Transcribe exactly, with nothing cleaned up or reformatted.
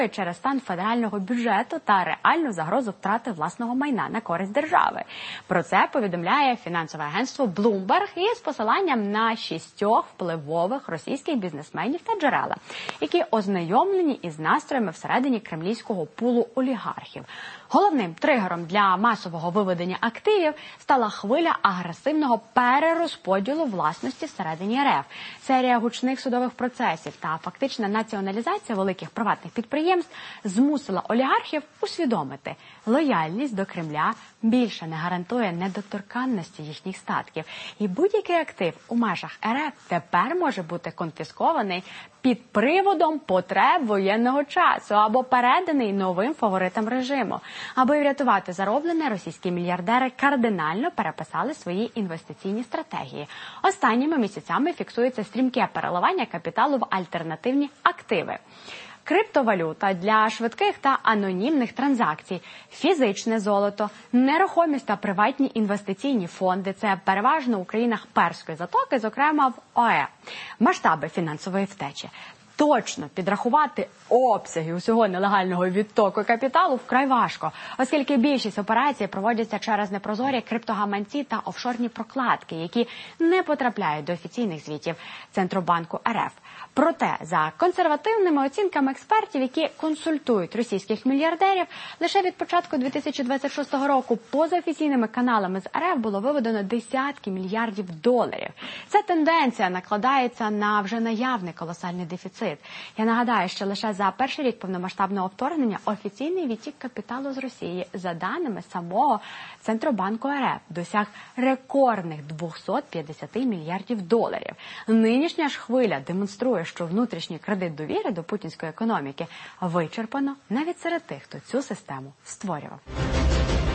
через стан федерального бюджету та реальну загрозу втрати власного майна на користь держави. Про це повідомляє фінансове агентство Bloomberg із посиланням на шістьох впливових російських бізнесменів та джерела, які ознайомлені із настроями всередині кремлівського пулу олігархів. Головним тригером для масового виведення активів стала хвиля агресивного перерозподілу власності всередині РФ, серія гучних судових процесів та фактична націоналізація великих приватних підприємств змусила олігархів усвідомити – лояльність до Кремля більше не гарантує недоторканності їхніх статків. І будь-який актив у межах РФ тепер може бути конфіскований під приводом потреб воєнного часу або переданий новим фаворитам режиму. Аби врятувати зароблене, російські мільярдери кардинально переписали свої інвестиційні стратегії. Останніми місяцями фіксується стрімке переливання капіталу в альтернативні активи. Криптовалюта для швидких та анонімних транзакцій, фізичне золото, нерухомість та приватні інвестиційні фонди – це переважно у країнах Перської затоки, зокрема в ОЕ. Масштаби фінансової втечі. Точно підрахувати обсяги усього нелегального відтоку капіталу вкрай важко, оскільки більшість операцій проводяться через непрозорі криптогаманці та офшорні прокладки, які не потрапляють до офіційних звітів Центробанку РФ. Проте, за консервативними оцінками експертів, які консультують російських мільярдерів, лише від початку дві тисячі двадцять шостого року поза офіційними каналами з РФ було виведено десятки мільярдів доларів. Ця тенденція накладається на вже наявний колосальний дефіцит. Я нагадаю, що лише за перший рік повномасштабного вторгнення офіційний відтік капіталу з Росії, за даними самого Центробанку РФ, досяг рекордних двісті п'ятдесят мільярдів доларів. Нинішня ж хвиля демонструє, що внутрішній кредит довіри до путінської економіки вичерпано навіть серед тих, хто цю систему створював.